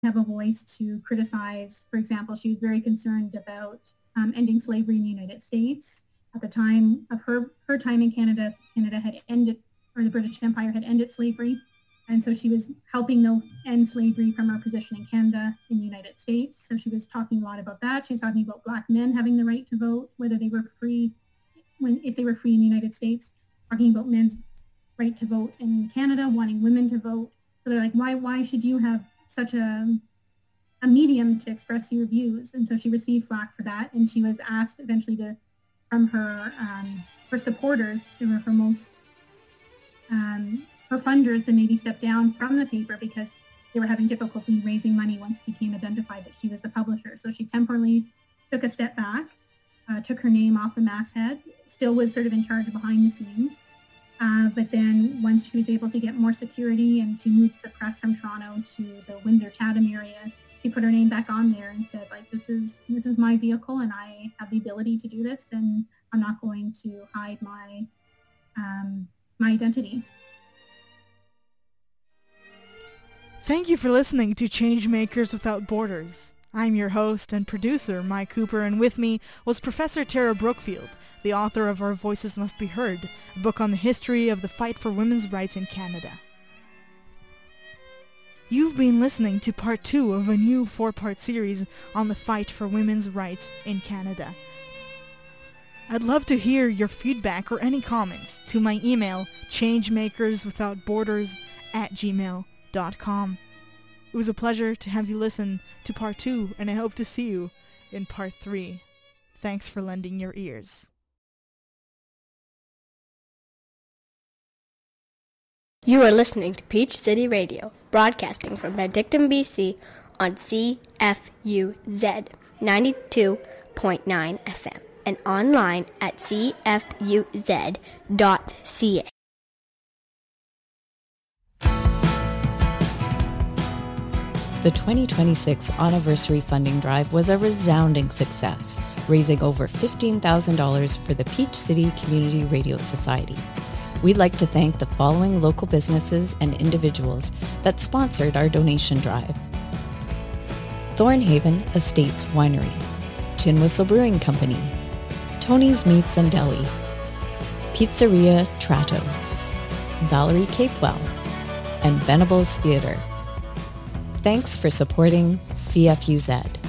have a voice to criticize. For example, she was very concerned about ending slavery in the United States. At the time of her time in Canada, Canada had ended, or the British Empire had ended slavery. And so she was helping end slavery from her position in Canada in the United States. So she was talking a lot about that. She was talking about Black men having the right to vote, whether they were free, if they were free in the United States, talking about men's right to vote in Canada, wanting women to vote. So they're like, why should you have such a medium to express your views? And so she received flack for that. And she was asked eventually from her supporters, who were her most, her funders, to maybe step down from the paper because they were having difficulty raising money once it became identified that she was the publisher. So she temporarily took a step back, took her name off the masthead, still was sort of in charge behind the scenes. But then once she was able to get more security and she moved the press from Toronto to the Windsor-Chatham area, she put her name back on there and said, like, this is my vehicle and I have the ability to do this and I'm not going to hide my identity. Thank you for listening to Changemakers Without Borders. I'm your host and producer, Mike Cooper, and with me was Professor Tara Brookfield, the author of Our Voices Must Be Heard, a book on the history of the fight for women's rights in Canada. You've been listening to part 2 of a new 4-part series on the fight for women's rights in Canada. I'd love to hear your feedback or any comments to my email, changemakerswithoutborders@gmail.com. It was a pleasure to have you listen to part 2, and I hope to see you in part 3. Thanks for lending your ears. You are listening to Peach City Radio, broadcasting from Benedictine, BC on CFUZ 92.9 FM and online at cfuz.ca. The 2026 anniversary funding drive was a resounding success, raising over $15,000 for the Peach City Community Radio Society. We'd like to thank the following local businesses and individuals that sponsored our donation drive: Thornhaven Estates Winery, Tin Whistle Brewing Company, Tony's Meats and Deli, Pizzeria Tratto, Valerie Capewell, and Venables Theatre. Thanks for supporting CFUZ.